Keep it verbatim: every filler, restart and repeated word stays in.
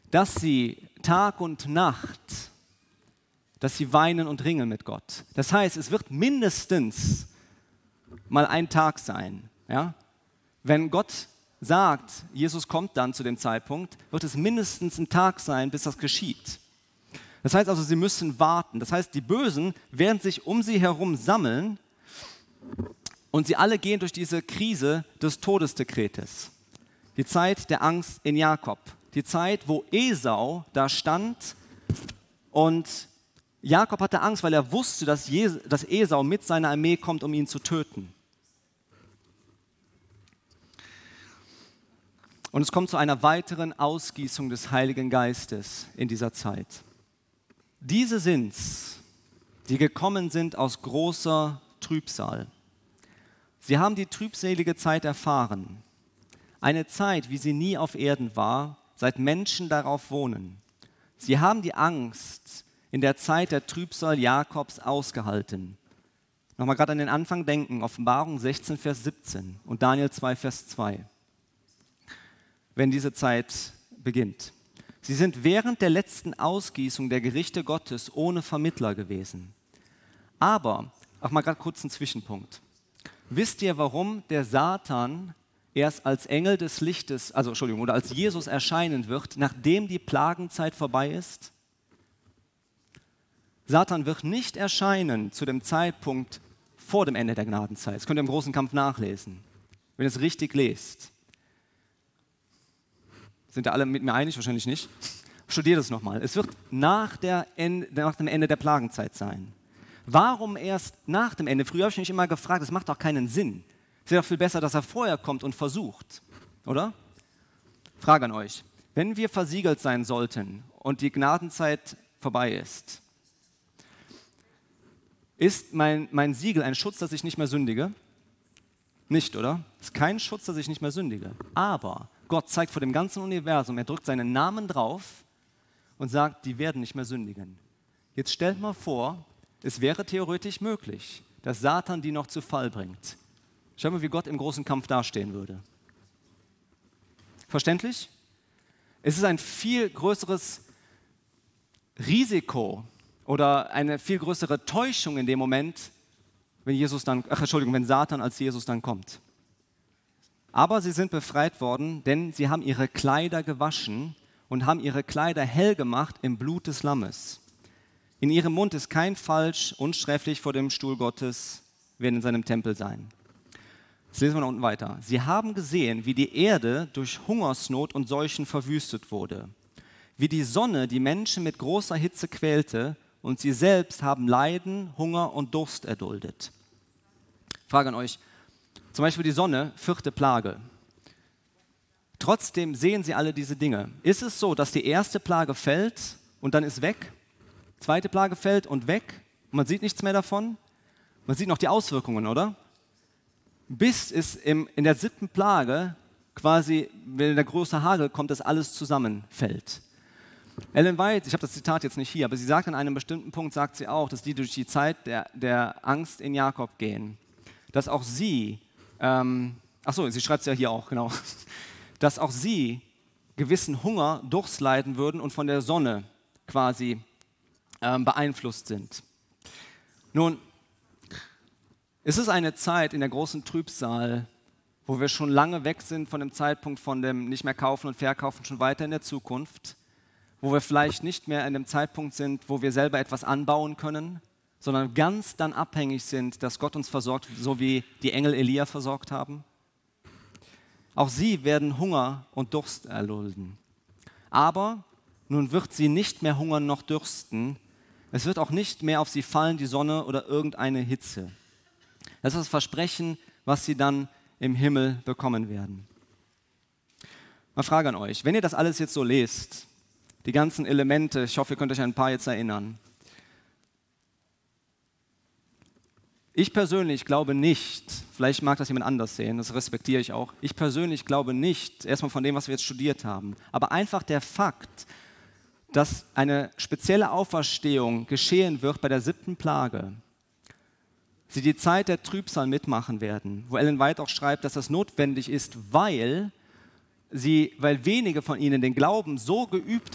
dass sie Tag und Nacht, dass sie weinen und ringen mit Gott. Das heißt, es wird mindestens mal ein Tag sein. Ja? Wenn Gott sagt, Jesus kommt dann zu dem Zeitpunkt, wird es mindestens ein Tag sein, bis das geschieht. Das heißt also, sie müssen warten. Das heißt, die Bösen werden sich um sie herum sammeln und sie alle gehen durch diese Krise des Todesdekretes. Die Zeit der Angst in Jakob. Die Zeit, wo Esau da stand und Jakob hatte Angst, weil er wusste, dass, Jes- dass Esau mit seiner Armee kommt, um ihn zu töten. Und es kommt zu einer weiteren Ausgießung des Heiligen Geistes in dieser Zeit. Diese sind's, die gekommen sind aus großer Trübsal. Sie haben die trübselige Zeit erfahren. Eine Zeit, wie sie nie auf Erden war, seit Menschen darauf wohnen. Sie haben die Angst in der Zeit der Trübsal Jakobs ausgehalten. Nochmal gerade an den Anfang denken, Offenbarung sechzehn, Vers siebzehn und Daniel zwei, Vers zwei. Wenn diese Zeit beginnt. Sie sind während der letzten Ausgießung der Gerichte Gottes ohne Vermittler gewesen. Aber, auch mal gerade kurz einen Zwischenpunkt. Wisst ihr, warum der Satan erst als Engel des Lichtes, also Entschuldigung, oder als Jesus erscheinen wird, nachdem die Plagenzeit vorbei ist? Satan wird nicht erscheinen zu dem Zeitpunkt vor dem Ende der Gnadenzeit. Das könnt ihr im großen Kampf nachlesen, wenn ihr es richtig lest. Sind da alle mit mir einig? Wahrscheinlich nicht. Studiert es nochmal. Es wird nach, der Ende, nach dem Ende der Plagenzeit sein. Warum erst nach dem Ende? Früher habe ich mich immer gefragt, das macht doch keinen Sinn. Es wäre doch viel besser, dass er vorher kommt und versucht, oder? Frage an euch. Wenn wir versiegelt sein sollten und die Gnadenzeit vorbei ist, ist mein, mein Siegel ein Schutz, dass ich nicht mehr sündige? Nicht, oder? Ist kein Schutz, dass ich nicht mehr sündige. Aber Gott zeigt vor dem ganzen Universum, er drückt seinen Namen drauf und sagt, die werden nicht mehr sündigen. Jetzt stellt mal vor, es wäre theoretisch möglich, dass Satan die noch zu Fall bringt. Schau mal, wie Gott im großen Kampf dastehen würde. Verständlich? Es ist ein viel größeres Risiko oder eine viel größere Täuschung in dem Moment, wenn Jesus dann, ach Entschuldigung, wenn Satan als Jesus dann kommt. Aber sie sind befreit worden, denn sie haben ihre Kleider gewaschen und haben ihre Kleider hell gemacht im Blut des Lammes. In ihrem Mund ist kein Falsch, unsträflich vor dem Stuhl Gottes, werden in seinem Tempel sein. Jetzt lesen wir noch unten weiter. Sie haben gesehen, wie die Erde durch Hungersnot und Seuchen verwüstet wurde, wie die Sonne die Menschen mit großer Hitze quälte und sie selbst haben Leiden, Hunger und Durst erduldet. Frage an euch. Zum Beispiel die Sonne, vierte Plage. Trotzdem sehen sie alle diese Dinge. Ist es so, dass die erste Plage fällt und dann ist weg? Zweite Plage fällt und weg? Und man sieht nichts mehr davon? Man sieht noch die Auswirkungen, oder? Bis es im, in der siebten Plage quasi, wenn der große Hagel kommt, dass alles zusammenfällt. Ellen White, ich habe das Zitat jetzt nicht hier, aber sie sagt an einem bestimmten Punkt, sagt sie auch, dass die durch die Zeit der, der Angst in Jakob gehen. Dass auch sie Ähm, achso, sie schreibt es ja hier auch, genau, dass auch sie gewissen Hunger, Durst leiden würden und von der Sonne quasi ähm, beeinflusst sind. Nun, es ist eine Zeit in der großen Trübsal, wo wir schon lange weg sind von dem Zeitpunkt von dem nicht mehr kaufen und verkaufen, schon weiter in der Zukunft, wo wir vielleicht nicht mehr an dem Zeitpunkt sind, wo wir selber etwas anbauen können, sondern ganz dann abhängig sind, dass Gott uns versorgt, so wie die Engel Elia versorgt haben. Auch sie werden Hunger und Durst erdulden. Aber nun wird sie nicht mehr hungern noch dürsten. Es wird auch nicht mehr auf sie fallen die Sonne oder irgendeine Hitze. Das ist das Versprechen, was sie dann im Himmel bekommen werden. Mal Frage an euch, wenn ihr das alles jetzt so lest, die ganzen Elemente, ich hoffe, ihr könnt euch an ein paar jetzt erinnern. Ich persönlich glaube nicht, vielleicht mag das jemand anders sehen, das respektiere ich auch, ich persönlich glaube nicht, erstmal von dem, was wir jetzt studiert haben, aber einfach der Fakt, dass eine spezielle Auferstehung geschehen wird bei der siebten Plage, sie die Zeit der Trübsal mitmachen werden, wo Ellen White auch schreibt, dass das notwendig ist, weil, sie, weil wenige von ihnen den Glauben so geübt